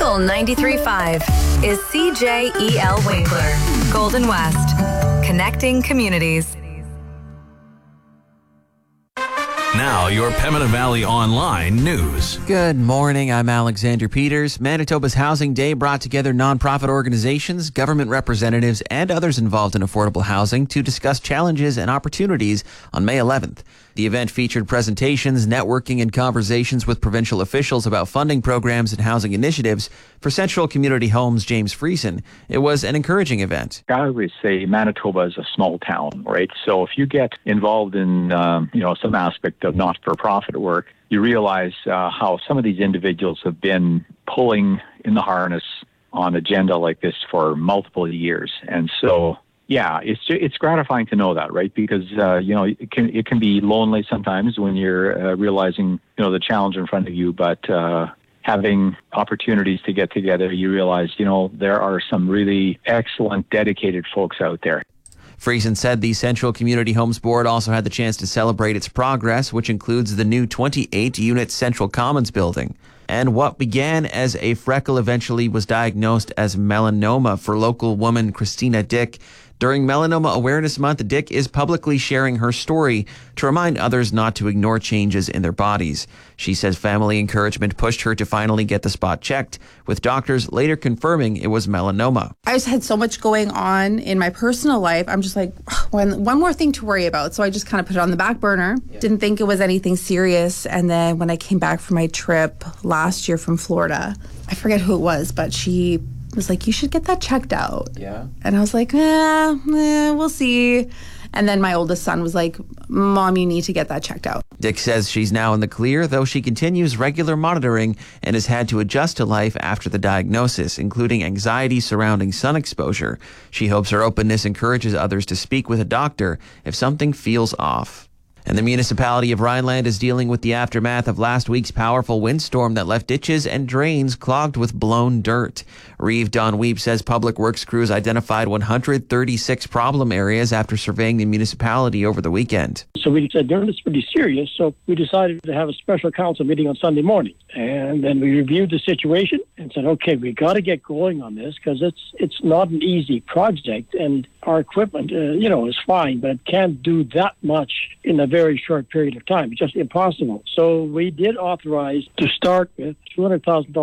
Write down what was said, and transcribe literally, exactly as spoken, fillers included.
Fuel ninety-three point five is C J E L Winkler, Golden West, connecting communities. Now, your Pembina Valley Online news. Good morning, I'm Alexander Peters. Manitoba's Housing Day brought together nonprofit organizations, government representatives, and others involved in affordable housing to discuss challenges and opportunities on May eleventh. The event featured presentations, networking, and conversations with provincial officials about funding programs and housing initiatives. For Central Community Homes' James Friesen, it was an encouraging event. I always say Manitoba is a small town, right? So if you get involved in, um, you know, some aspect of not-for-profit work, you realize uh, how some of these individuals have been pulling in the harness on agenda like this for multiple years. And so, yeah, it's it's gratifying to know that, right? Because, uh, you know, it can it can be lonely sometimes when you're uh, realizing, you know, the challenge in front of you, but uh, having opportunities to get together, you realize, you know, there are some really excellent, dedicated folks out there. Friesen said the Central Community Homes Board also had the chance to celebrate its progress, which includes the new twenty-eight unit Central Commons building. And what began as a freckle eventually was diagnosed as melanoma for local woman Christina Dick. During Melanoma Awareness Month, Dick is publicly sharing her story to remind others not to ignore changes in their bodies. She says family encouragement pushed her to finally get the spot checked, with doctors later confirming it was melanoma. I just had so much going on in my personal life. I'm just like, one, one more thing to worry about. So I just kind of put it on the back burner. Yeah. Didn't think it was anything serious. And then when I came back from my trip last year from Florida, I forget who it was, but she was like, you should get that checked out. Yeah. And I was like, eh, eh, we'll see. And then my oldest son was like, Mom, you need to get that checked out. Dick says she's now in the clear, though she continues regular monitoring and has had to adjust to life after the diagnosis, including anxiety surrounding sun exposure. She hopes her openness encourages others to speak with a doctor if something feels off. And the municipality of Rhineland is dealing with the aftermath of last week's powerful windstorm that left ditches and drains clogged with blown dirt. Reeve Don Weep says public works crews identified one hundred thirty-six problem areas after surveying the municipality over the weekend. So we said, this is pretty serious, so we decided to have a special council meeting on Sunday morning. And then we reviewed the situation and said, okay, we got to get going on this because it's it's not an easy project, and our equipment, uh, you know, is fine, but it can't do that much in a very short period of time. It's just impossible. So we did authorize to start with two hundred thousand dollars